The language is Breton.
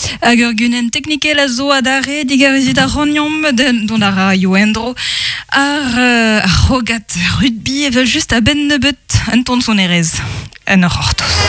Hag ur gunen teknikel a zo adare digarezit a roniom don a ra yoendro ar rogat rugby evel just a ben nebeut un ton son erez en ur hortoz.